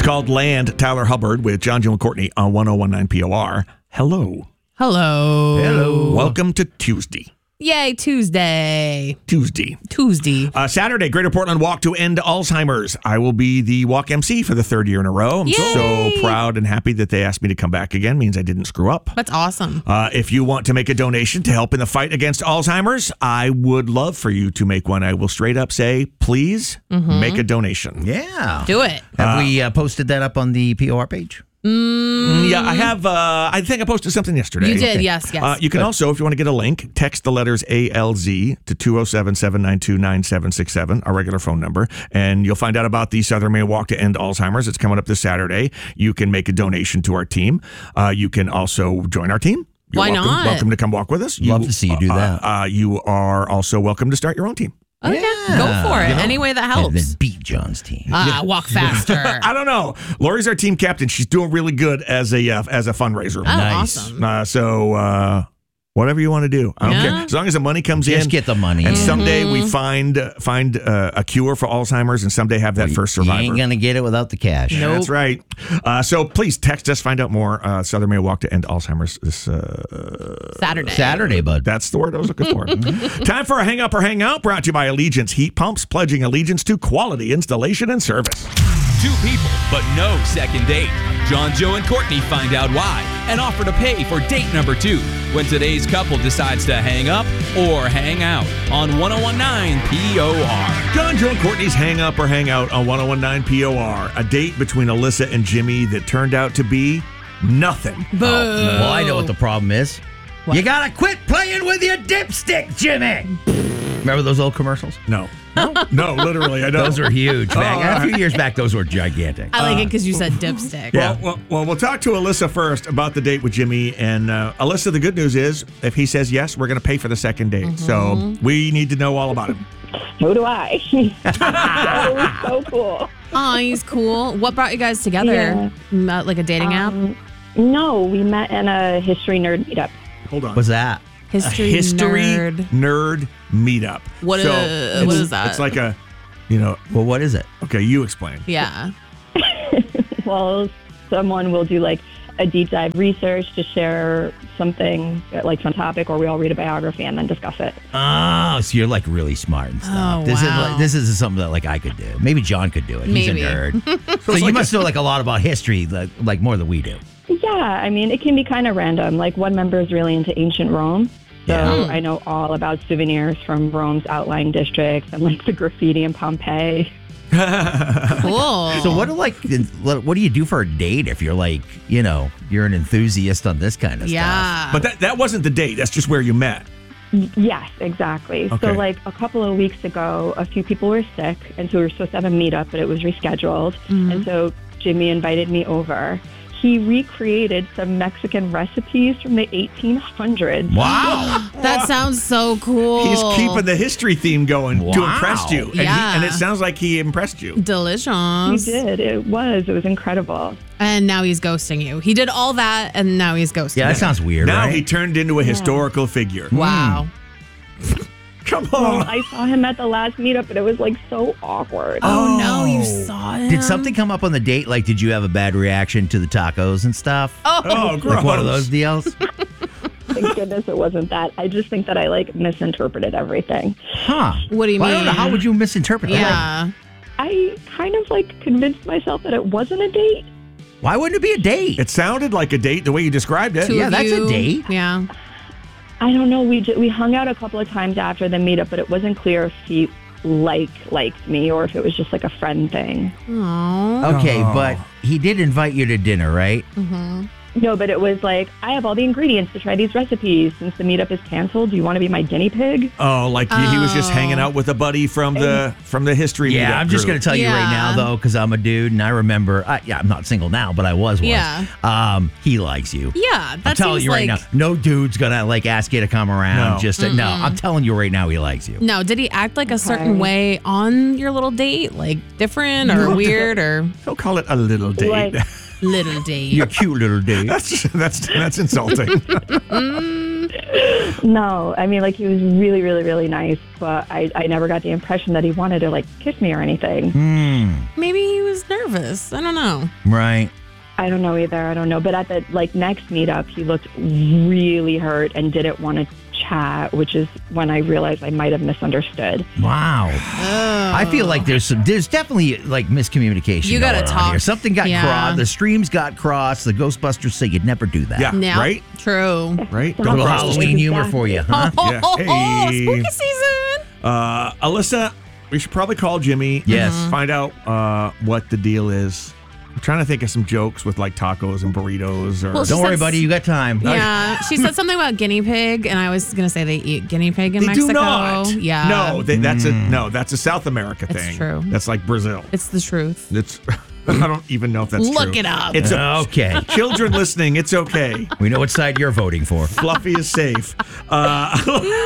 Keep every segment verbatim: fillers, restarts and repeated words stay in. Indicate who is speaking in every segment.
Speaker 1: called Land, Tyler Hubbard with John, Joe, and Courtney on one oh one nine P O R. Hello.
Speaker 2: Hello.
Speaker 1: Hello. Welcome to Tuesday.
Speaker 2: Yay, Tuesday.
Speaker 1: Tuesday.
Speaker 2: Tuesday.
Speaker 1: Uh, Saturday, Greater Portland Walk to End Alzheimer's. I will be the walk M C for the third year in a row. I'm
Speaker 2: Yay.
Speaker 1: so proud and happy that they asked me to come back again. Means I didn't screw up.
Speaker 2: That's awesome.
Speaker 1: Uh, if you want to make a donation to help in the fight against Alzheimer's, I would love for you to make one. I will straight up say, please
Speaker 2: Mm-hmm.
Speaker 1: make a donation.
Speaker 3: Yeah.
Speaker 2: Do it.
Speaker 3: Have we uh, posted that up on the P O R page?
Speaker 1: Mm, yeah, I have. Uh, I think I posted something yesterday.
Speaker 2: You did, yes, yes.
Speaker 1: Uh, you can also, if you want to get a link, text the letters A L Z to two oh seven, seven nine two, nine seven six seven, our regular phone number, and you'll find out about the Southern Maine Walk to End Alzheimer's. It's coming up this Saturday. You can make a donation to our team. Uh, you can also join our team. You're
Speaker 2: Why
Speaker 1: welcome,
Speaker 2: not?
Speaker 1: Welcome to come walk with us.
Speaker 3: Love to see you do
Speaker 1: uh,
Speaker 3: that.
Speaker 1: Uh, you are also welcome to start your own team.
Speaker 2: Okay,
Speaker 3: Yeah.
Speaker 2: go for it.
Speaker 3: You know?
Speaker 2: Any way that
Speaker 3: And
Speaker 2: helps.
Speaker 3: then beat John's team.
Speaker 2: Ah, walk faster.
Speaker 1: I don't know. Lori's our team captain. She's doing really good as a uh, as a fundraiser.
Speaker 2: Oh,
Speaker 3: Nice.
Speaker 2: awesome.
Speaker 1: Uh, so uh, whatever you want to do, I don't
Speaker 2: Yeah.
Speaker 1: care. As long as the money comes
Speaker 3: Just
Speaker 1: in,
Speaker 3: get the money.
Speaker 1: and
Speaker 3: in.
Speaker 1: someday we find uh, find uh, a cure for Alzheimer's, and someday have that first
Speaker 3: You
Speaker 1: survivor.
Speaker 3: ain't going to get it without the cash.
Speaker 2: Nope.
Speaker 1: That's right. Uh, so please text us. Find out more. Uh, Southern Maine Walk to End Alzheimer's this. Uh,
Speaker 2: Saturday.
Speaker 3: Saturday, bud.
Speaker 1: that's the word I was looking for. Time for a hang up or hang out. Brought to you by Allegiance Heat Pumps, pledging allegiance to quality installation and service.
Speaker 4: Two people, but no second date. John, Joe, and Courtney find out why and offer to pay for date number two when today's couple decides to hang up or hang out on one oh one nine P O R.
Speaker 1: John, Joe, and Courtney's Hang Up or Hang Out on one oh one nine P O R. A date between Alyssa and Jimmy that turned out to be nothing.
Speaker 2: Boo.
Speaker 3: Well, I know what the problem is. You got to quit playing with your dipstick, Jimmy. Remember those old commercials?
Speaker 1: No. No, no, literally, I don't.
Speaker 3: Those were huge. Back,
Speaker 1: Oh,
Speaker 3: a few years back, those were gigantic.
Speaker 2: I like it because you said dipstick.
Speaker 1: Well, well, well, we'll talk to Alyssa first about the date with Jimmy. And uh, Alyssa, the good news is, if he says yes, we're going to pay for the second date.
Speaker 2: Mm-hmm.
Speaker 1: So we need to know all about him.
Speaker 5: So do I. That was so cool.
Speaker 2: Oh, he's cool. What brought you guys together?
Speaker 5: Yeah.
Speaker 2: Met, like a dating app?
Speaker 5: Um, no, we met in a history nerd meetup.
Speaker 1: Hold on.
Speaker 3: What's that?
Speaker 2: History,
Speaker 1: a history
Speaker 2: nerd.
Speaker 1: nerd meetup.
Speaker 2: What
Speaker 1: so
Speaker 2: is-
Speaker 1: it's-
Speaker 2: what is that?
Speaker 1: It's like a, you know,
Speaker 3: Well, what is it?
Speaker 1: okay, you explain.
Speaker 2: Yeah.
Speaker 5: Well, someone will do like a deep dive research to share something, like some topic, or we all read a biography and then discuss it.
Speaker 3: Oh, so you're like really smart and stuff.
Speaker 2: Oh,
Speaker 3: this is
Speaker 2: wow.
Speaker 3: like, this is something that like I could do. Maybe John could do it. He's
Speaker 2: Maybe.
Speaker 3: a nerd. so you must know like a lot about history, like, like more than we do.
Speaker 5: Yeah, I mean, it can be kind of random. Like one member is really into ancient Rome. So
Speaker 3: Yeah.
Speaker 5: I know all about souvenirs from Rome's outlying districts and like the graffiti in Pompeii.
Speaker 2: Cool.
Speaker 3: So what do like what do you do for a date if you're like, you know, you're an enthusiast on this kind of stuff?
Speaker 2: Yeah.
Speaker 1: But that, that wasn't the date. That's just where you met.
Speaker 5: Y- Yes, exactly.
Speaker 1: Okay.
Speaker 5: So like a couple of weeks ago, a few people were sick, and so we were supposed to have a meetup, but it was rescheduled. And so Jimmy invited me over. He recreated some Mexican recipes from the eighteen hundreds.
Speaker 3: Wow.
Speaker 2: That sounds so cool.
Speaker 1: He's keeping the history theme going to
Speaker 3: Wow.
Speaker 1: impress you. And,
Speaker 2: Yeah.
Speaker 1: he, and it sounds like he impressed you.
Speaker 5: He
Speaker 2: delicious.
Speaker 5: did. It was. It was incredible.
Speaker 2: And now he's ghosting you. He did all that, and now he's ghosting
Speaker 3: Yeah,
Speaker 2: you.
Speaker 3: that sounds weird,
Speaker 1: Now
Speaker 3: right?
Speaker 1: he turned into a historical figure.
Speaker 2: Wow.
Speaker 1: Come
Speaker 5: Well,
Speaker 1: on.
Speaker 5: I saw him at the last meetup, and it was like so awkward.
Speaker 2: Oh, no, you saw him.
Speaker 3: Did something come up on the date? Like, did you have a bad reaction to the tacos and stuff?
Speaker 1: Oh, gross.
Speaker 3: Like one of those deals?
Speaker 5: Thank goodness it wasn't that. I just think that I like misinterpreted everything.
Speaker 3: Huh.
Speaker 2: What do you
Speaker 3: Well, I don't
Speaker 2: mean?
Speaker 3: know. How would you misinterpret that?
Speaker 2: Yeah.
Speaker 5: I kind of like convinced myself that it wasn't a date.
Speaker 3: Why wouldn't it be a date?
Speaker 1: It sounded like a date the way you described it.
Speaker 2: Two
Speaker 3: Yeah,
Speaker 2: of
Speaker 3: that's a
Speaker 2: you.
Speaker 3: date.
Speaker 2: Yeah.
Speaker 5: I don't know. We j- we hung out a couple of times after the meetup, but it wasn't clear if he like liked me or if it was just like a friend thing.
Speaker 2: Aww.
Speaker 3: Okay,
Speaker 1: Oh.
Speaker 3: but he did invite you to dinner, right?
Speaker 5: No, but it was like, I have all the ingredients to try these recipes. Since the meetup is canceled, do you want to be my guinea pig?
Speaker 1: Oh, like he, he was just
Speaker 2: Oh.
Speaker 1: hanging out with a buddy from the from the history.
Speaker 3: Yeah,
Speaker 1: meetup
Speaker 3: I'm just
Speaker 1: group.
Speaker 3: going to tell you right
Speaker 2: Yeah.
Speaker 3: now, though, because I'm a dude and I remember, I, yeah, I'm not single now, but I was once.
Speaker 2: Yeah.
Speaker 3: Um, he likes you.
Speaker 2: Yeah. That
Speaker 3: I'm telling
Speaker 2: seems
Speaker 3: you right
Speaker 2: like,
Speaker 3: now, no dude's going to like ask you to come around.
Speaker 1: No.
Speaker 3: Just to, No, I'm telling you right now, he likes you.
Speaker 2: No, did he act like a certain
Speaker 5: Okay.
Speaker 2: way on your little date? Like different or weird or
Speaker 1: Don't call it a little date.
Speaker 5: Like-
Speaker 2: little date?
Speaker 3: You're a cute little dude.
Speaker 1: that's that's that's insulting.
Speaker 5: No, I mean, like, he was really, really, really nice, but I, I never got the impression that he wanted to, like, kiss me or anything.
Speaker 3: Hmm.
Speaker 2: Maybe he was nervous. nervous. I don't know.
Speaker 3: Right.
Speaker 5: I don't know either. I don't know. But at the like next meetup, he looked really hurt and didn't want to chat, which is when I realized I might have misunderstood.
Speaker 3: Wow. Oh. I feel like there's some, there's definitely like miscommunication.
Speaker 2: You got to talk.
Speaker 3: Here. Something got
Speaker 2: yeah.
Speaker 3: crossed. The streams got crossed. The Ghostbusters say you'd never do that.
Speaker 1: Yeah.
Speaker 2: yeah.
Speaker 1: Right?
Speaker 2: True.
Speaker 1: Right?
Speaker 3: Don't little Halloween humor for you, huh?
Speaker 2: Oh,
Speaker 1: Yeah.
Speaker 2: oh, oh,
Speaker 1: Hey.
Speaker 2: spooky season.
Speaker 1: Uh, Alyssa, we should probably call Jimmy.
Speaker 3: Yes.
Speaker 1: Find out uh, what the deal is. I'm trying to think of some jokes with like tacos and burritos. Or
Speaker 2: Well,
Speaker 3: Don't
Speaker 2: she
Speaker 3: worry,
Speaker 2: said-
Speaker 3: buddy. You got time.
Speaker 2: Yeah, she said something about guinea pig, and I was gonna say they eat guinea pig in
Speaker 1: they
Speaker 2: Mexico.
Speaker 1: do not.
Speaker 2: Yeah,
Speaker 1: No, they, that's a no. That's a South America
Speaker 2: It's
Speaker 1: thing.
Speaker 2: true.
Speaker 1: That's like Brazil.
Speaker 2: it's the truth.
Speaker 1: It's. I don't even know if that's
Speaker 2: Look
Speaker 1: true.
Speaker 2: it up.
Speaker 1: It's a,
Speaker 3: Okay.
Speaker 1: children listening. It's okay.
Speaker 3: We know what side you're voting for.
Speaker 1: Fluffy is safe. Uh,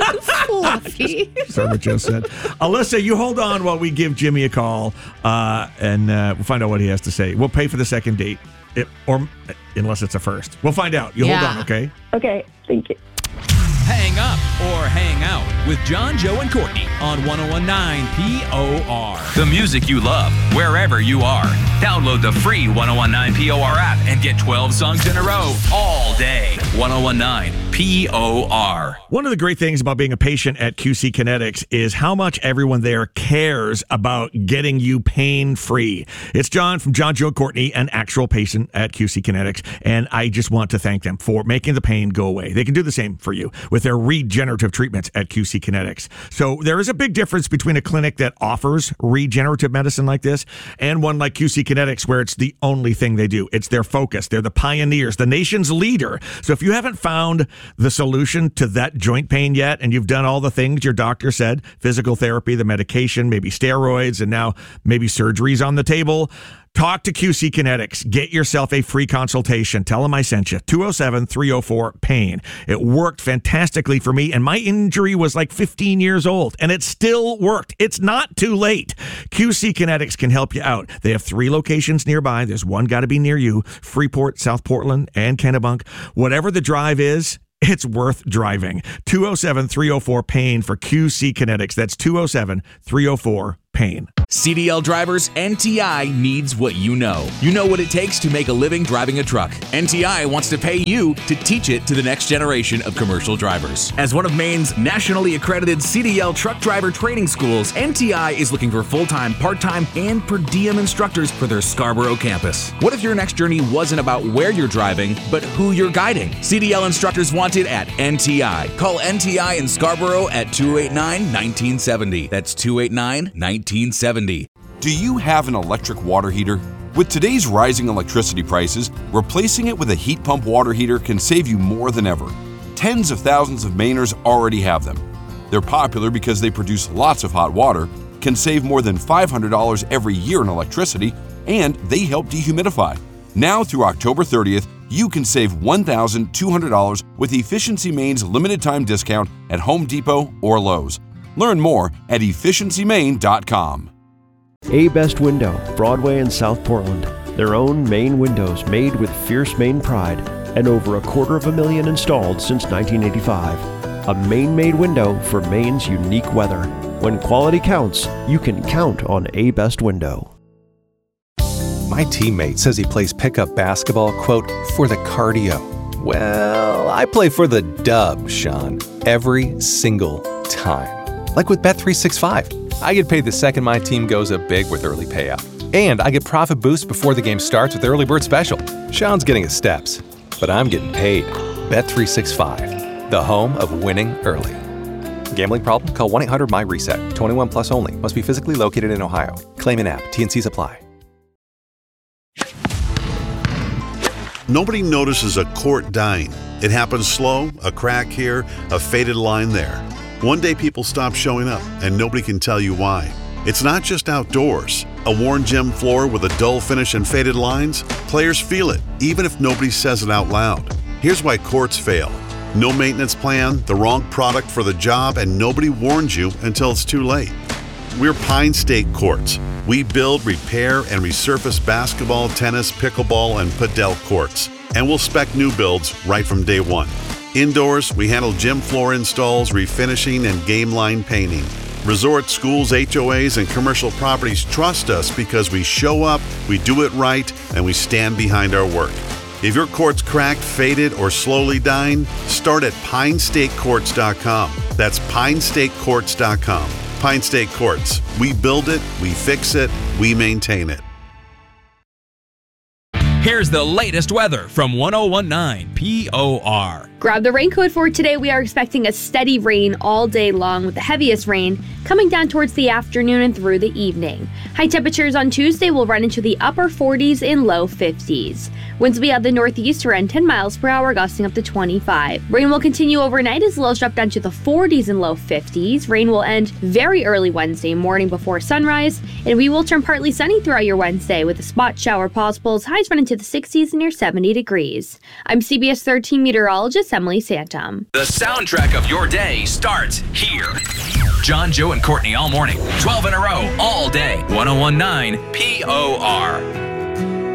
Speaker 2: Fluffy.
Speaker 1: Sorry what Joe said. Alyssa, you hold on while we give Jimmy a call, uh, and uh, we'll find out what he has to say. We'll pay for the second date, it, or unless it's a first. We'll find out. You
Speaker 2: Yeah.
Speaker 1: hold on, okay?
Speaker 5: Okay, thank you.
Speaker 4: Hang up or hang out with John, Joe, and Courtney on one oh one nine P O R. The music you love, wherever you are. Download the free one oh one nine P O R app and get twelve songs in a row all day. one oh one nine P O R.
Speaker 1: One of the great things about being a patient at Q C Kinetics is how much everyone there cares about getting you pain-free. It's John from John, Joe, Courtney, an actual patient at Q C Kinetics, and I just want to thank them for making the pain go away. They can do the same for you with their regenerative treatments at Q C Kinetics. So there is a big difference between a clinic that offers regenerative medicine like this and one like Q C Kinetics where it's the only thing they do. It's their focus. They're the pioneers, the nation's leader. So if you haven't found the solution to that joint pain yet, and you've done all the things your doctor said, physical therapy, the medication, maybe steroids, and now maybe surgeries on the table, talk to Q C Kinetics. Get yourself a free consultation. Tell them I sent you. two oh seven, three oh four, PAIN. It worked fantastically for me, and my injury was like fifteen years old, and it still worked. It's not too late. Q C Kinetics can help you out. They have three locations nearby. There's one got to be near you. Freeport, South Portland, and Kennebunk. Whatever the drive is, it's worth driving. two oh seven, three oh four, PAIN for Q C Kinetics. That's two oh seven, three oh four, PAIN.
Speaker 4: C D L drivers, N T I needs what you know. You know what it takes to make a living driving a truck. N T I wants to pay you to teach it to the next generation of commercial drivers. As one of Maine's nationally accredited C D L truck driver training schools, N T I is looking for full-time, part-time, and per diem instructors for their Scarborough campus. What if your next journey wasn't about where you're driving, but who you're guiding? C D L instructors wanted at N T I. Call N T I in Scarborough at two eight nine, one nine seven zero. That's two eight nine, one nine seven zero.
Speaker 6: Do you have an electric water heater? With today's rising electricity prices, replacing it with a heat pump water heater can save you more than ever. Tens of thousands of Mainers already have them. They're popular because they produce lots of hot water, can save more than five hundred dollars every year in electricity, and they help dehumidify. Now through October thirtieth, you can save one thousand two hundred dollars with Efficiency Maine's limited time discount at Home Depot or Lowe's. Learn more at efficiency maine dot com.
Speaker 7: A-Best Window, Broadway and South Portland. Their own Maine windows made with fierce Maine pride and over a quarter of a million installed since nineteen eighty-five. A Maine-made window for Maine's unique weather. When quality counts, you can count on A-Best Window.
Speaker 8: My teammate says he plays pickup basketball, quote, for the cardio. Well, I play for the dub, Sean, every single time. Like with Bet three sixty-five. I get paid the second my team goes up big with early payout. And I get profit boosts before the game starts with Early Bird Special. Sean's getting his steps, but I'm getting paid. Bet three sixty-five, the home of winning early. Gambling problem? Call one eight hundred M Y reset. twenty-one plus only. Must be physically located in Ohio. Claim in app. T N Cs apply.
Speaker 9: Nobody notices a quart dying. It happens slow, a crack here, a faded line there. One day people stop showing up and nobody can tell you why. It's not just outdoors. A worn gym floor with a dull finish and faded lines? Players feel it, even if nobody says it out loud. Here's why quarts fail. No maintenance plan, the wrong product for the job, and nobody warns you until it's too late. We're Pine State Courts. We build, repair, and resurface basketball, tennis, pickleball, and padel courts. And we'll spec new builds right from day one. Indoors, we handle gym floor installs, refinishing, and game line painting. Resorts, schools, H O As, and commercial properties trust us because we show up, we do it right, and we stand behind our work. If your court's cracked, faded, or slowly dying, start at pine state courts dot com. That's pine state courts dot com. Pine State Courts. We build it, we fix it, we maintain it.
Speaker 4: Here's the latest weather from one oh one point nine P O R.
Speaker 10: Grab the raincoat for today. We are expecting a steady rain all day long, with the heaviest rain coming down towards the afternoon and through the evening. High temperatures on Tuesday will run into the upper forties and low fifties. Winds will be out the northeast around ten miles per hour, gusting up to twenty-five. Rain will continue overnight as lows drop down to the forties and low fifties. Rain will end very early Wednesday morning before sunrise, and we will turn partly sunny throughout your Wednesday with a spot shower possible. Highs run into the sixties and near seventy degrees. I'm C B S thirteen meteorologist Emily Santum.
Speaker 4: The soundtrack of your day starts here. John, Joe, and Courtney all morning, twelve in a row, all day. one oh one point nine P O R.